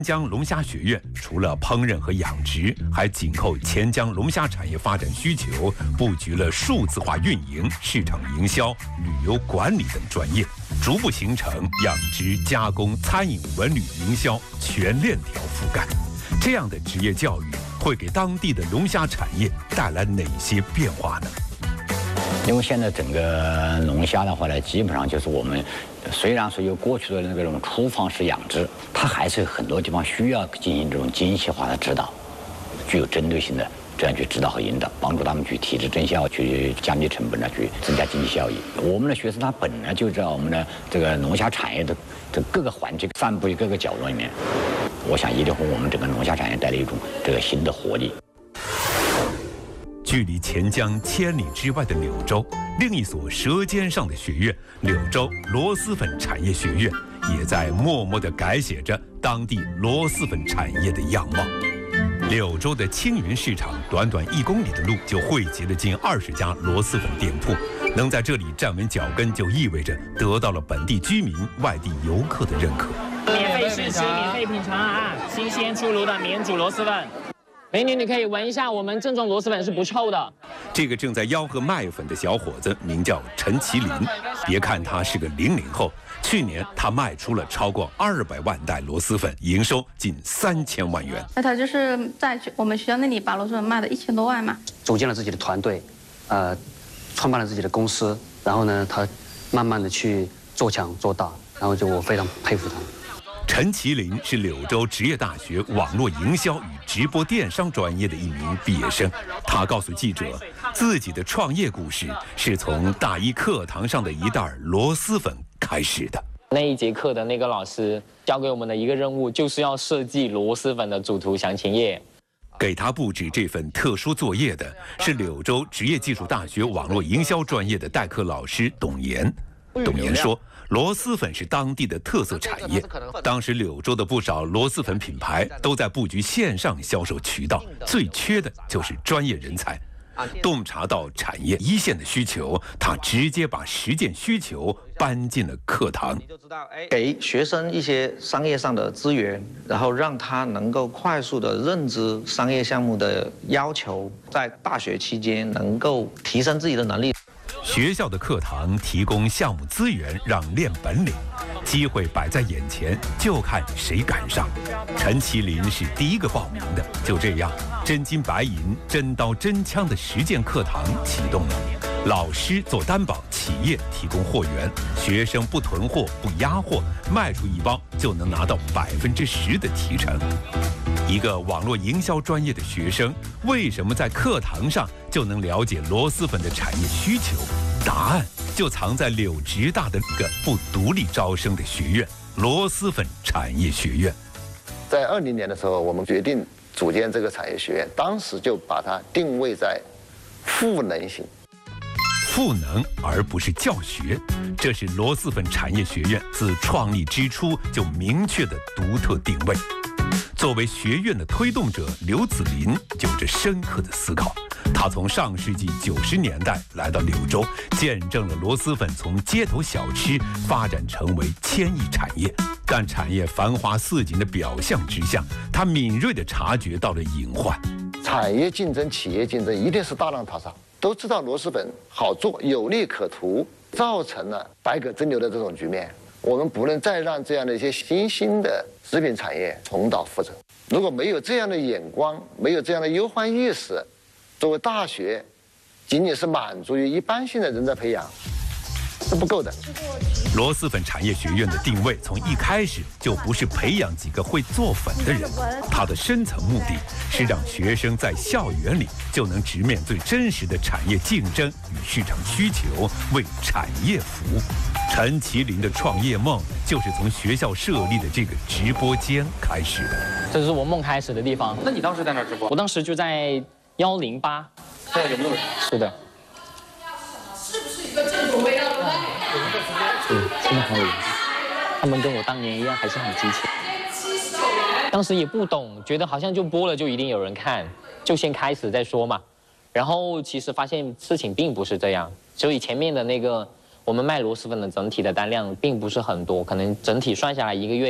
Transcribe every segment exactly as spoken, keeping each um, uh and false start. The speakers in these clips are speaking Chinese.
江龙虾学院除了烹饪和养殖，还紧扣钱江龙虾产业发展需求，布局了数字化运营、市场营销、旅游管理等专业，逐步形成养殖、加工、餐饮、文旅、营销全链条覆盖。这样的职业教育会给当地的龙虾产业带来哪些变化呢？ 因为现在整个龙虾的话呢，基本上就是我们虽然说有过去的那种厨房式养殖，它还是有很多地方需要进行这种精细化的指导，具有针对性的这样去指导和引导，帮助他们去提质增效，去降低成本呢，去增加经济效益。我们的学生他本来就在我们的这个龙虾产业的这各个环节散布于各个角落里面，我想一定会为我们整个龙虾产业带来一种这个新的活力。 距离钱江千里之外的柳州，另一所舌尖上的学院——柳州螺蛳粉产业学院，也在默默地改写着当地螺蛳粉产业的样貌。柳州的青云市场，短短一公里的路就汇集了近二十家螺蛳粉店铺，能在这里站稳脚跟，就意味着得到了本地居民、外地游客的认可。 免费试吃，免费品尝啊！新鲜出炉的免煮螺蛳粉。美女，你可以闻一下，我们正宗螺蛳粉是不臭的。 这个正在吆喝卖粉的小伙子名叫陈麒麟，别看他是个零零后，去年他卖出了超过二百万袋螺蛳粉，营收近三千万元。 那他就是在我们学校那里把螺蛳粉卖了一千多万嘛。 组建了自己的团队，呃，创办了自己的公司，然后呢，他慢慢的去做强做大，然后就我非常佩服他。 陈麒麟是柳州职业大学网络营销与直播电商专业的一名毕业生。他告诉记者，自己的创业故事是从大一课堂上的一袋螺蛳粉开始的。 那一节课的那个老师交给我们的一个任务，就是要设计螺蛳粉的主图详情页。 给他布置这份特殊作业的是柳州职业技术大学网络营销专业的代课老师董岩。董岩说，螺蛳粉是当地的特色产业，当时柳州的不少螺蛳粉品牌都在布局线上销售渠道，最缺的就是专业人才。洞察到产业一线的需求，他直接把实践需求搬进了课堂， 给学生一些商业上的资源，然后让他能够快速的认知商业项目的要求，在大学期间能够提升自己的能力。 学校的课堂提供项目资源，让练本领，机会摆在眼前，就看谁赶上。陈麒麟是第一个报名的，就这样，真金白银、真刀真枪的实践课堂启动了。老师做担保，企业提供货源，学生不囤货、不压货，卖出一包就能拿到百分之十的提成。一个网络营销专业的学生，为什么在课堂上就能了解螺蛳粉的产业需求？答案就藏在柳职大的那个不独立招生的学院——螺蛳粉产业学院。 在二零年的时候，我们决定组建这个产业学院，当时就把它定位在赋能型。 赋能而不是教学，这是螺蛳粉产业学院自创立之初就明确的独特定位。作为学院的推动者，刘子霖有着深刻的思考。他从上世纪九十年代来到柳州，见证了螺蛳粉从街头小吃发展成为千亿产业。但产业繁华似锦的表象之下，他敏锐地察觉到了隐患。 产业竞争、企业竞争一定是大浪淘沙。都知道螺蛳粉好做、有利可图，造成了百舸争流的这种局面。我们不能再让这样的一些新兴的食品产业重蹈覆辙。如果没有这样的眼光，没有这样的忧患意识，作为大学仅仅是满足于一般性的人才培养是不够的。 螺蛳粉产业学院的定位从一开始就不是培养几个会做粉的人，它的深层目的是让学生在校园里就能直面最真实的产业竞争与市场需求，为产业服务。陈麒麟的创业梦就是从学校设立的这个直播间开始的。 这是我梦开始的地方。 那你当时在哪儿直播？ 我当时就在幺零八。 现在有没有人？ 是的。 是不是一个正宗味道的？ 嗯，现在还有人。他们跟我当年一样，还是很激情。当时也不懂，觉得好像就播了就一定有人看，就先开始再说嘛。然后其实发现事情并不是这样，所以前面的那个我们卖螺蛳粉的整体的单量并不是很多，可能整体算下来一个月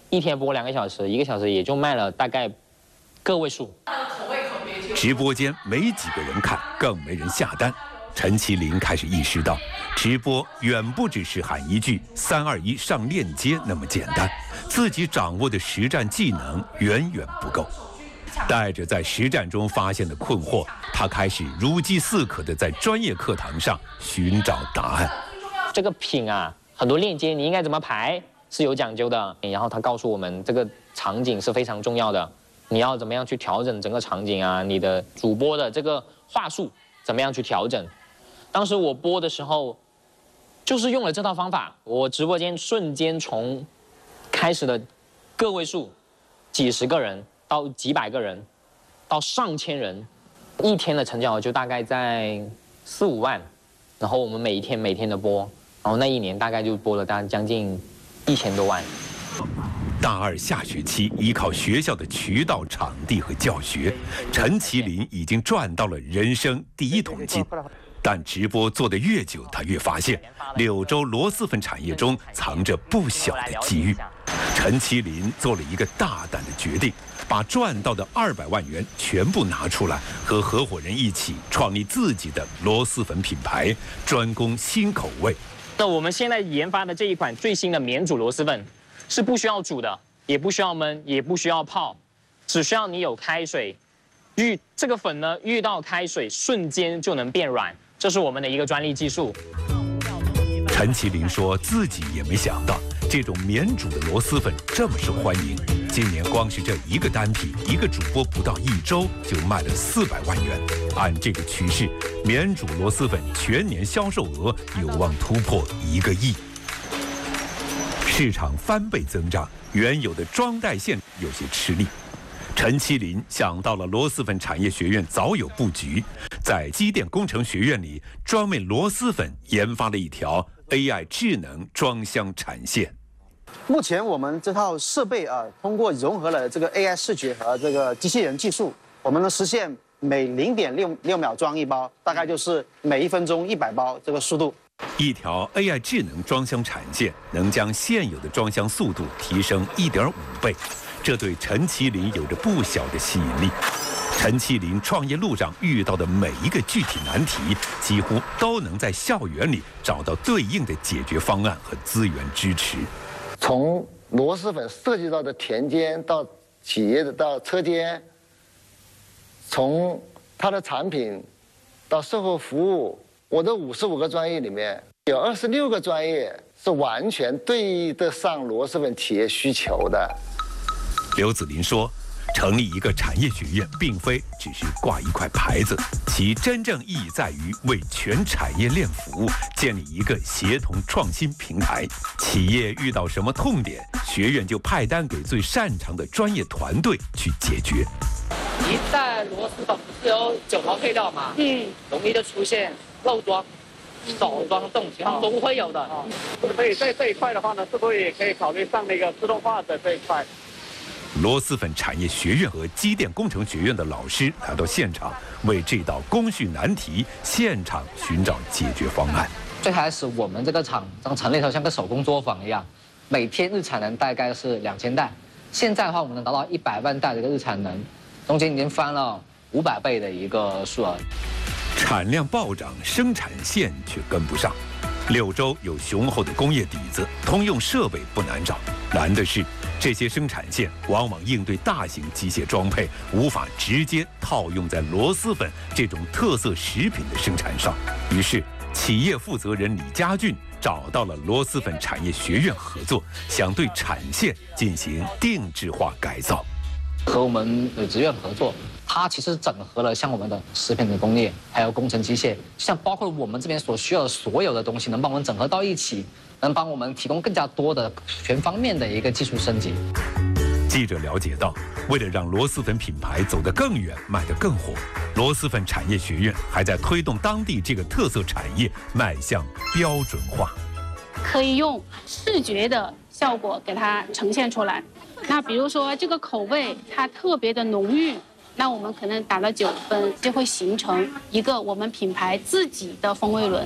一天播两个小时，一个小时也就卖了大概个位数。 直播间没几个人看，更没人下单。陈其林开始意识到，直播远不只是喊一句“三二一上链接”那么简单，自己掌握的实战技能远远不够。带着在实战中发现的困惑，他开始如饥似渴地在专业课堂上寻找答案。 这个品啊，很多链接你应该怎么排是有讲究的。然后他告诉我们，这个场景是非常重要的，你要怎么样去调整整个场景啊？你的主播的这个话术怎么样去调整？当时我播的时候，就是用了这套方法，我直播间瞬间从开始的个位数，几十个人到几百个人，到上千人，一天的成交就大概在四五万，然后我们每一天每天的播，然后那一年大概就播了大概将近一千多万。 大二下学期，依靠学校的渠道、场地和教学，陈其林已经赚到了人生第一桶金。但直播做得越久，他越发现柳州螺蛳粉产业中藏着不小的机遇。陈其林做了一个大胆的决定，把赚到的二百万元全部拿出来，和合伙人一起创立自己的螺蛳粉品牌，专攻新口味。 那我们现在研发的这一款最新的免煮螺蛳粉，是不需要煮的，也不需要焖，也不需要泡，只需要你有开水，遇这个粉呢遇到开水瞬间就能变软。这是我们的一个专利技术。 陈其林说自己也没想到，这种免煮的螺蛳粉这么受欢迎。今年光是这一个单品，一个主播不到一周就卖了四百万元。按这个趋势，免煮螺蛳粉全年销售额有望突破一个亿。市场翻倍增长，原有的装袋线有些吃力。陈其林想到了螺蛳粉产业学院早有布局，在机电工程学院里专为螺蛳粉研发了一条 A I 智能装箱产线。 目前我们这套设备啊，通过融合了这个 A I 视觉和这个机器人技术，我们能实现每零点六六秒装一包，大概就是每一分钟一百包这个速度。 一条 A I 智能装箱产线能将现有的装箱速度提升 一点五倍。这对陈其林有着不小的吸引力。陈其林创业路上遇到的每一个具体难题，几乎都能在校园里找到对应的解决方案和资源支持。 从螺蛳粉涉及到的田间到企业的到车间，从它的产品到售后服务，我的五十五个专业里面有二十六个专业是完全对得上螺蛳粉企业需求的。 刘子林说，成立一个产业学院并非只是挂一块牌子，其真正意义在于为全产业链服务，建立一个协同创新平台。企业遇到什么痛点，学院就派单给最擅长的专业团队去解决。 一袋螺蛳粉不是有九套配料吗？嗯，容易就出现漏装、少装这种情况都会有的。哦，所以在这一块的话呢，是不是也可以考虑上那个自动化的这一块？ 螺蛳粉产业学院和机电工程学院的老师来到现场，为这道工序难题现场寻找解决方案。 最开始我们这个厂刚成立的时候像个手工作坊一样，每天日产能大概是两千袋。现在的话，我们能达到一百万袋的一个日产能，中间已经翻了五百倍的一个数额。 产量暴涨，生产线却跟不上。柳州有雄厚的工业底子，通用设备不难找，难的是这些生产线往往应对大型机械装配，无法直接套用在螺蛳粉这种特色食品的生产上。于是，企业负责人李家俊找到了螺蛳粉产业学院合作，想对产线进行定制化改造。 和我们呃职院合作，它其实整合了像我们的食品的工业，还有工程机械，像包括我们这边所需要的所有的东西，能帮我们整合到一起，能帮我们提供更加多的全方面的一个技术升级。 记者了解到，为了让螺蛳粉品牌走得更远，卖得更火，螺蛳粉产业学院还在推动当地这个特色产业迈向标准化。 可以用视觉的效果给它呈现出来。那比如说这个口味它特别的浓郁，那我们可能打了九分，就会形成一个我们品牌自己的风味轮。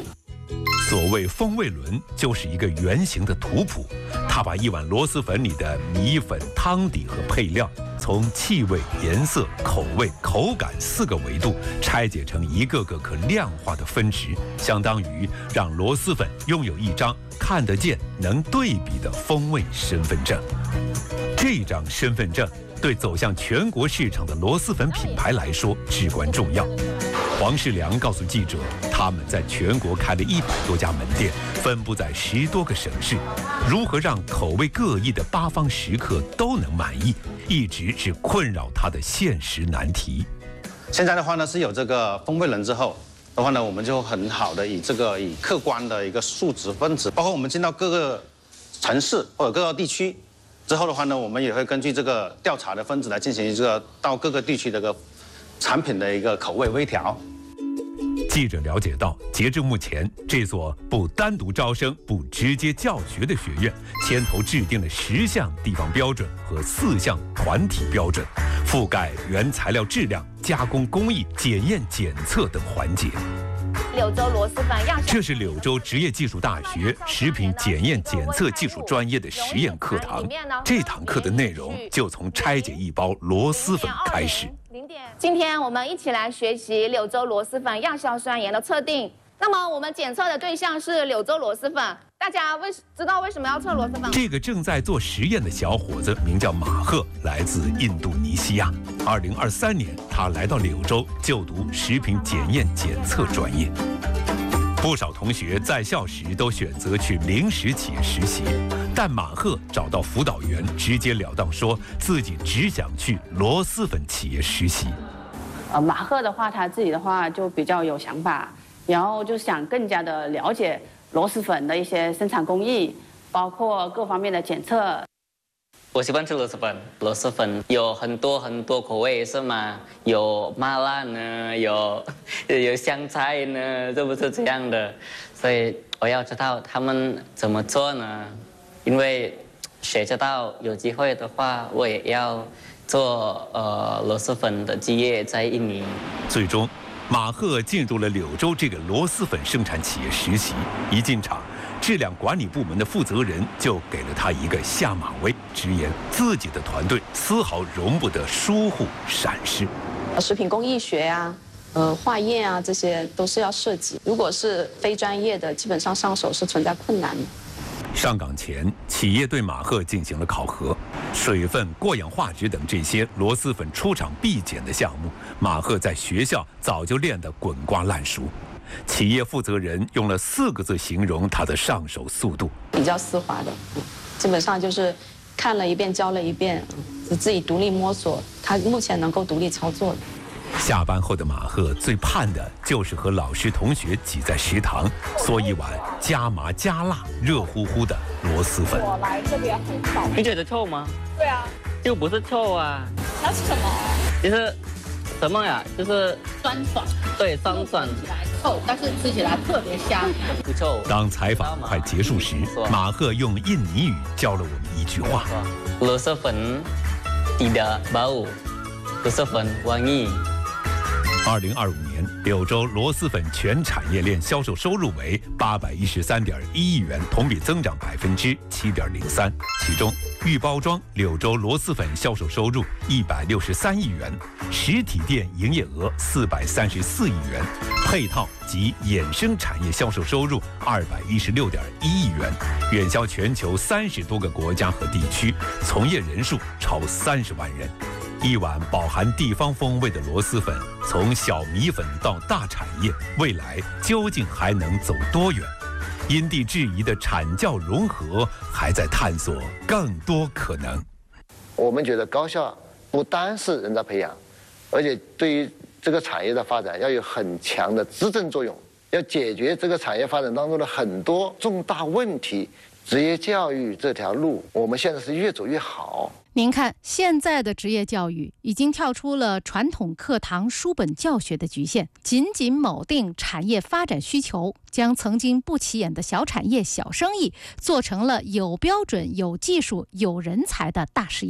所谓风味轮就是一个圆形的图谱，它把一碗螺蛳粉里的米粉、汤底和配料，从气味、颜色、口味、口感四个维度拆解成一个个可量化的分值，相当于让螺蛳粉拥有一张看得见、能对比的风味身份证。这张身份证对走向全国市场的螺蛳粉品牌来说至关重要。黄世良告诉记者，他们在全国开了一百多家门店，分布在十多个省市。如何让口味各异的八方食客都能满意，一直是困扰他的现实难题。 现在的话呢，是有这个风味轮之后的话呢，我们就很好的以这个以客观的一个数值分值，包括我们进到各个城市或者各个地区之后的话呢，我们也会根据这个调查的分值来进行这个到各个地区的一个产品的一个口味微调。 记者了解到，截至目前，这所不单独招生、不直接教学的学院，牵头制定了十项地方标准和四项团体标准，覆盖原材料质量、加工工艺、检验检测等环节。 柳州螺蛳粉样这是柳州职业技术大学食品检验检测技术专业的实验课堂。这堂课的内容就从拆解一包螺蛳粉开始。 今天我们一起来学习柳州螺蛳粉亚硝酸盐的测定。那么我们检测的对象是柳州螺蛳粉。大家为知道为什么要测螺蛳粉吗？ 这个正在做实验的小伙子名叫马赫，来自印度尼西亚。二零二三年，他来到柳州就读食品检验检测专业。不少同学在校时都选择去零食企业实习，但马赫找到辅导员，直截了当说自己只想去螺蛳粉企业实习。 呃，马赫的话，他自己的话就比较有想法，然后就想更加的了解螺蛳粉的一些生产工艺，包括各方面的检测。 我喜欢吃螺蛳粉，螺蛳粉有很多很多口味是吗？有麻辣呢，有有香菜呢，是不是这样的？所以我要知道他们怎么做呢？因为谁知道有机会的话，我也要做呃螺蛳粉的基业在印尼。 最终，马赫进入了柳州这个螺蛳粉生产企业实习。一进场，质量管理部门的负责人就给了他一个下马威，直言自己的团队丝毫容不得疏忽闪失。 食品工艺学啊，呃，化验啊，这些都是要涉及。如果是非专业的，基本上上手是存在困难的。 上岗前，企业对马赫进行了考核，水分、过氧化值等这些螺蛳粉出厂必检的项目，马赫在学校早就练得滚瓜烂熟。企业负责人用了四个字形容他的上手速度： 比较丝滑的，基本上就是看了一遍，教了一遍，自己独立摸索。他目前能够独立操作的。 下班后的马赫最盼的就是和老师同学挤在食堂，嗦一碗加麻加辣、热乎乎的螺蛳粉。 我来这边很少。 你觉得臭吗？ 对啊。 就不是臭啊。 那是什么？ 就是什么呀？就是酸爽。 对，酸爽。 吃起来臭，但是吃起来特别香。 不臭。 当采访快结束时，马赫用印尼语教了我们一句话： 螺蛳粉tidak bau，螺蛳粉wangi。 二零二五年，柳州螺蛳粉全产业链销售收入为八百一十三点一亿元，同比增长百分之七点零三。其中，预包装柳州螺蛳粉销售收入一百六十三亿元，实体店营业额四百三十四亿元，配套及衍生产业销售收入二百一十六点一亿元，远销全球三十多个国家和地区，从业人数超三十万人。一碗饱含地方风味的螺蛳粉，从小米粉到大产业，未来究竟还能走多远？因地制宜的产教融合，还在探索更多可能。 我们觉得高校不单是人才培养，而且对于这个产业的发展要有很强的支撑作用，要解决这个产业发展当中的很多重大问题。职业教育这条路，我们现在是越走越好。 您看，现在的职业教育已经跳出了传统课堂书本教学的局限，紧紧铆定产业发展需求，将曾经不起眼的小产业、小生意做成了有标准、有技术、有人才的大事业。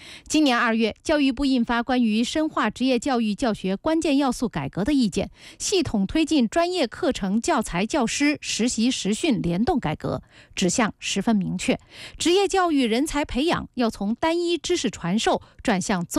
今年二月，教育部印发关于深化职业教育教学关键要素改革的意见，系统推进专业课程教材教师实习实训联动改革，指向十分明确，职业教育人才培养要从单一知识传授转向综